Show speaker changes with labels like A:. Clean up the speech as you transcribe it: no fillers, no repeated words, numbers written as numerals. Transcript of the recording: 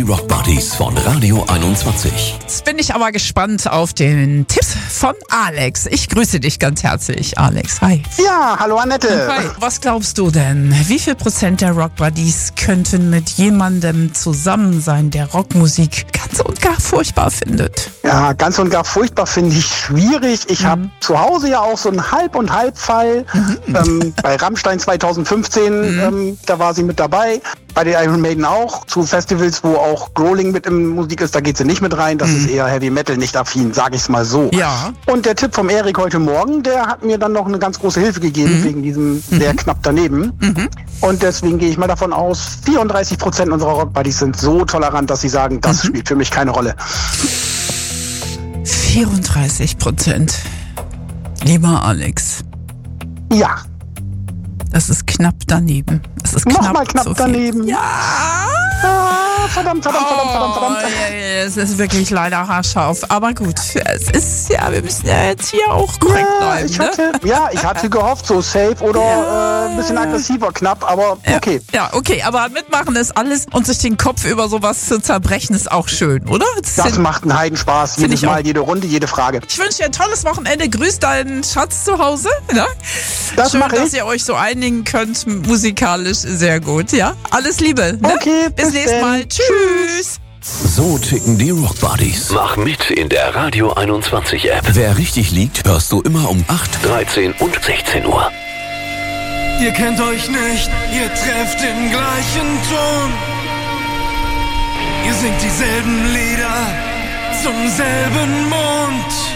A: Rock Buddies von Radio 21.
B: Jetzt bin ich aber gespannt auf den Tipp von Alex. Ich grüße dich ganz herzlich, Alex. Hi.
C: Ja, hallo Annette.
B: Hi. Was glaubst du denn? Wie viel Prozent der Rock Buddies könnten mit jemandem zusammen sein, der Rockmusik ganz und gar furchtbar findet?
C: Ja, ganz und gar furchtbar finde ich schwierig. Ich habe zu Hause ja auch so einen Halb- und Halb-Fall. Bei Rammstein 2015, da war sie mit dabei. Bei den Iron Maiden auch. Zu Festivals, wo auch Growling mit in Musik ist, da geht sie nicht mit rein. Das ist eher Heavy Metal, nicht affin, sage ich es mal so.
B: Ja.
C: Und der Tipp vom Erik heute Morgen, der hat mir dann noch eine ganz große Hilfe gegeben, wegen diesem sehr knapp daneben. Und deswegen gehe ich mal davon aus, 34% unserer Rock-Buddies sind so tolerant, dass sie sagen, das spielt für mich keine Rolle.
B: 34%. Lieber Alex.
C: Ja.
B: Das ist knapp daneben. Das ist
C: Nochmal knapp
B: so viel.
C: daneben.
B: Ja.
C: Verdammt.
B: Es ist wirklich leider haarscharf. Aber gut, es ist ja, wir müssen ja jetzt hier auch korrekt bleiben.
C: Ich hatte gehofft, so safe oder ein bisschen aggressiver knapp, aber okay.
B: Ja, okay, aber mitmachen ist alles und sich den Kopf über sowas zu zerbrechen ist auch schön, oder?
C: Das macht einen Heidenspaß. Jedes Mal, jede Runde, jede Frage.
B: Ich wünsche dir ein tolles Wochenende. Grüß deinen Schatz zu Hause. Ne?
C: Das
B: schön,
C: mache ich.
B: dass ihr euch so einigen könnt, musikalisch sehr gut. Ja, alles Liebe. Ne?
C: Okay,
B: bis nächstes Mal. Tschüss.
A: So ticken die Rock Buddies.
D: Mach mit in der Radio 21 App.
A: Wer richtig liegt, hörst du immer um 8,
D: 13 und 16 Uhr.
E: Ihr kennt euch nicht, ihr trefft den gleichen Ton. Ihr singt dieselben Lieder zum selben Mond.